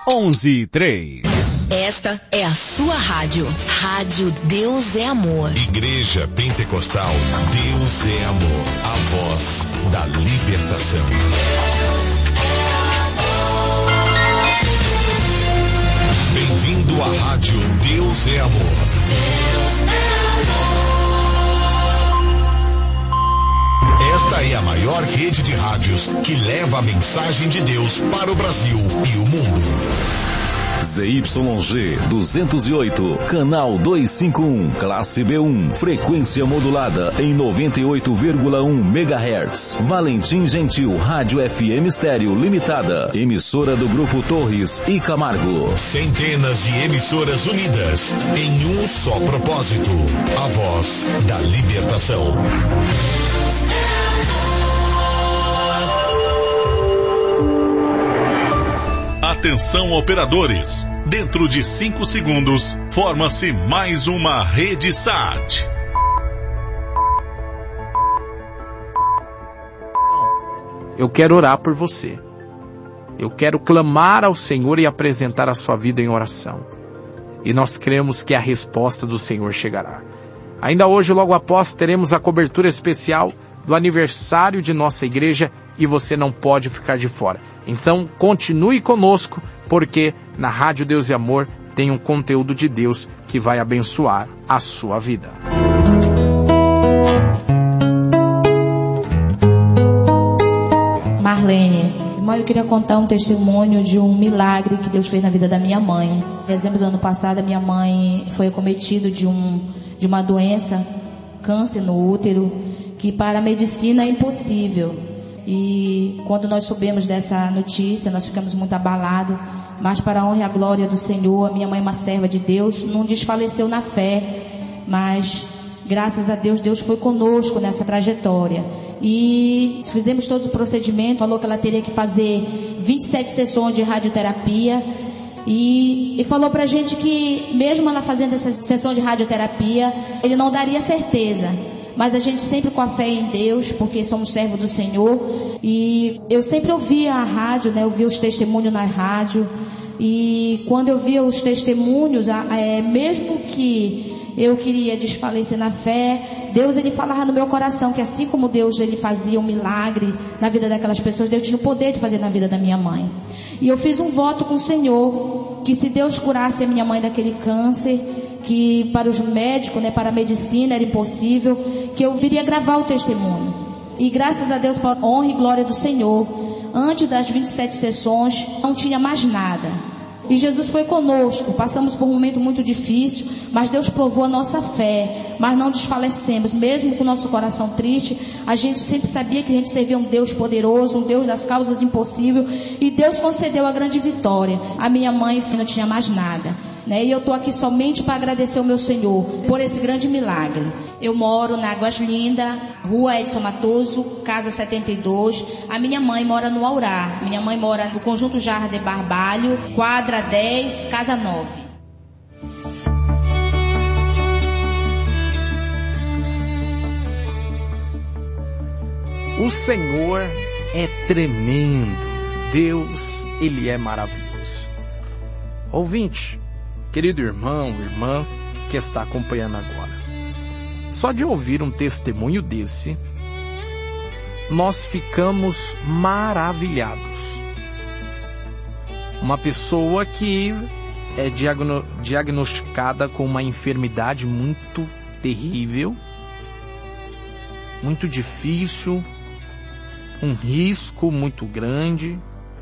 11:03. Esta é a sua rádio. Rádio Deus é Amor. Igreja Pentecostal Deus é Amor. A voz da libertação. Bem-vindo à rádio Deus é Amor. Deus é amor. Esta é a maior rede de rádios que leva a mensagem de Deus para o Brasil e o mundo. ZYG 208, canal 251, classe B1, frequência modulada em 98,1 MHz. Valentim Gentil, Rádio FM Estéreo Limitada, emissora do Grupo Torres e Camargo. Centenas de emissoras unidas em um só propósito, a voz da libertação. Atenção operadores, dentro de 5 segundos, forma-se mais uma rede SAT. Eu quero orar por você. Eu quero clamar ao Senhor e apresentar a sua vida em oração. E nós cremos que a resposta do Senhor chegará. Ainda hoje, logo após, teremos a cobertura especial do aniversário de nossa igreja e você não pode ficar de fora. Então, continue conosco, porque na Rádio Deus e Amor tem um conteúdo de Deus que vai abençoar a sua vida. Marlene, irmã, eu queria contar um testemunho de um milagre que Deus fez na vida da minha mãe. Em dezembro do ano passado, a minha mãe foi acometida de uma doença, câncer no útero, que para a medicina é impossível. E quando nós soubemos dessa notícia, nós ficamos muito abalados, mas para a honra e a glória do Senhor, a minha mãe, uma serva de Deus, não desfaleceu na fé, mas graças a Deus, Deus foi conosco nessa trajetória. E fizemos todo o procedimento, falou que ela teria que fazer 27 sessões de radioterapia, e falou pra gente que mesmo ela fazendo essas sessões de radioterapia, ele não daria certeza. Mas a gente sempre com a fé em Deus, porque somos servos do Senhor. E eu sempre ouvia a rádio, né? Eu via os testemunhos na rádio. E quando eu via os testemunhos, mesmo que eu queria desfalecer na fé, Deus, ele falava no meu coração que assim como Deus, ele fazia um milagre na vida daquelas pessoas, Deus tinha o poder de fazer na vida da minha mãe. E eu fiz um voto com o Senhor, que se Deus curasse a minha mãe daquele câncer, que para os médicos, né, para a medicina era impossível, que eu viria gravar o testemunho. E graças a Deus, para a honra e glória do Senhor, antes das 27 sessões, não tinha mais nada. E Jesus foi conosco, passamos por um momento muito difícil, mas Deus provou a nossa fé, mas não desfalecemos, mesmo com o nosso coração triste, a gente sempre sabia que a gente servia um Deus poderoso, um Deus das causas impossíveis, e Deus concedeu a grande vitória. A minha mãe, enfim, não tinha mais nada, né? E eu estou aqui somente para agradecer ao meu Senhor por esse grande milagre. Eu moro na Águas Lindas, Rua Edson Matoso, Casa 72. A minha mãe mora no Aurá. Minha mãe mora no Conjunto Jardim de Barbalho, Quadra 10, Casa 9. O Senhor é tremendo. Deus, Ele é maravilhoso. Ouvinte, querido irmão, irmã que está acompanhando agora. Só de ouvir um testemunho desse, nós ficamos maravilhados. Uma pessoa que é diagnosticada com uma enfermidade muito terrível, muito difícil, um risco muito grande.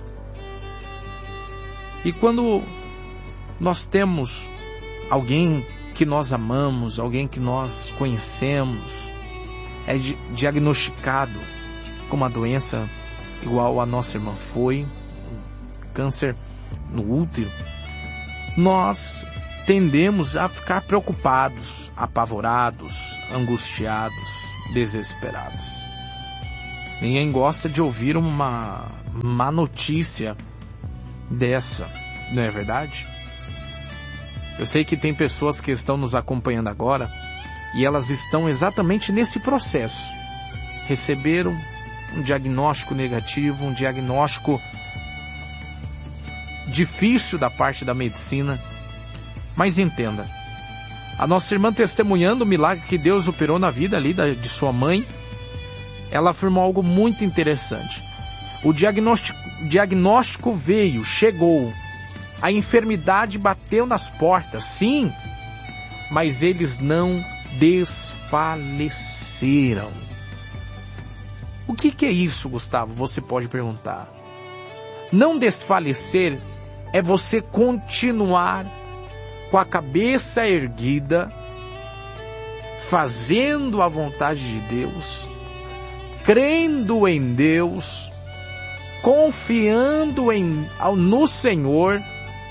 E quando nós temos alguém que nós amamos, alguém que nós conhecemos, é diagnosticado com uma doença igual a nossa irmã foi, câncer no útero, nós tendemos a ficar preocupados, apavorados, angustiados, desesperados. Ninguém gosta de ouvir uma má notícia dessa, não é verdade? Eu sei que tem pessoas que estão nos acompanhando agora e elas estão exatamente nesse processo. Receberam um diagnóstico negativo, um diagnóstico difícil da parte da medicina. Mas entenda, a nossa irmã, testemunhando o milagre que Deus operou na vida ali de sua mãe, ela afirmou algo muito interessante. O diagnóstico veio, chegou, a enfermidade bateu nas portas, sim, mas eles não desfaleceram. O que é isso, Gustavo? Você pode perguntar. Não desfalecer é você continuar com a cabeça erguida, fazendo a vontade de Deus, crendo em Deus, confiando no Senhor,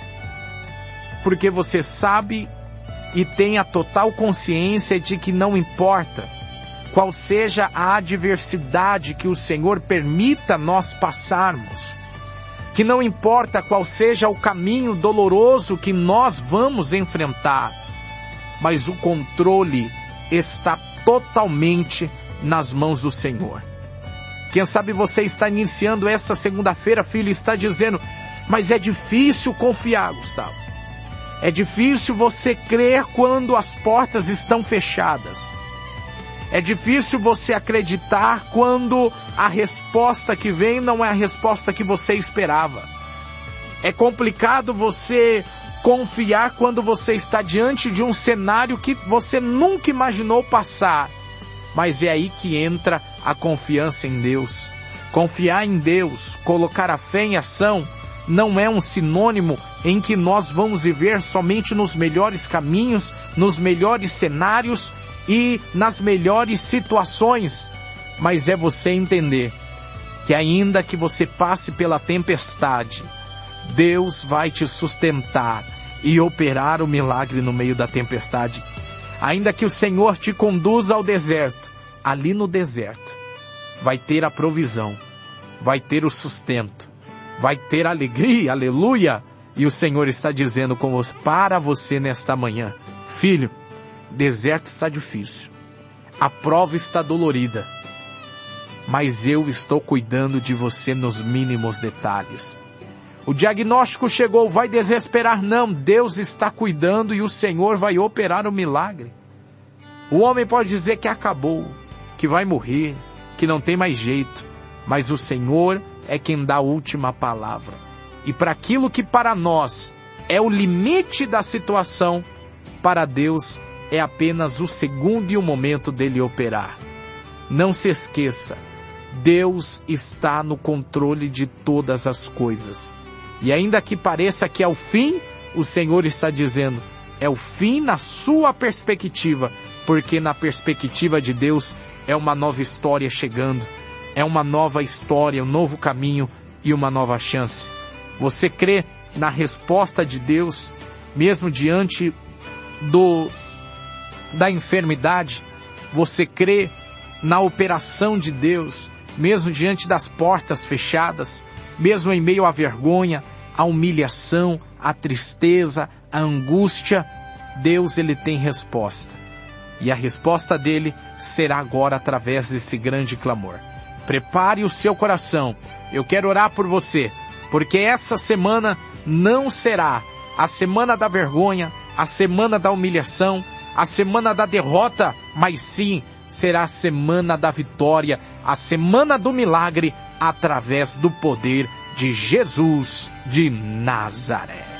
porque você sabe e tem a total consciência de que não importa qual seja a adversidade que o Senhor permita nós passarmos, que não importa qual seja o caminho doloroso que nós vamos enfrentar, mas o controle está totalmente nas mãos do Senhor. Quem sabe você está iniciando essa segunda-feira, filho, e está dizendo, mas é difícil confiar, Gustavo. É difícil você crer quando as portas estão fechadas. É difícil você acreditar quando a resposta que vem não é a resposta que você esperava. É complicado você confiar quando você está diante de um cenário que você nunca imaginou passar. Mas é aí que entra a confiança em Deus. Confiar em Deus, colocar a fé em ação, não é um sinônimo em que nós vamos viver somente nos melhores caminhos, nos melhores cenários e nas melhores situações, mas é você entender que ainda que você passe pela tempestade, Deus vai te sustentar e operar o milagre no meio da tempestade. Ainda que o Senhor te conduza ao deserto, ali no deserto vai ter a provisão, vai ter o sustento, vai ter alegria, aleluia. E o Senhor está dizendo para você nesta manhã, filho, deserto está difícil, a prova está dolorida, mas eu estou cuidando de você nos mínimos detalhes. O diagnóstico chegou, vai desesperar? Não, Deus está cuidando e o Senhor vai operar o milagre. O homem pode dizer que acabou, que vai morrer, que não tem mais jeito, mas o Senhor é quem dá a última palavra. E para aquilo que para nós é o limite da situação, para Deus é apenas o segundo e o momento dele operar. Não se esqueça, Deus está no controle de todas as coisas. E ainda que pareça que é o fim, o Senhor está dizendo, é o fim na sua perspectiva, porque na perspectiva de Deus é uma nova história chegando, é uma nova história, um novo caminho e uma nova chance. Você crê na resposta de Deus, mesmo diante da enfermidade? Você crê na operação de Deus, mesmo diante das portas fechadas, mesmo em meio à vergonha, à humilhação, à tristeza, à angústia? Deus, ele tem resposta. E a resposta dele será agora através desse grande clamor. Prepare o seu coração. Eu quero orar por você, porque essa semana não será a semana da vergonha, a semana da humilhação, a semana da derrota, mas sim será a semana da vitória, a semana do milagre, através do poder de Jesus de Nazaré.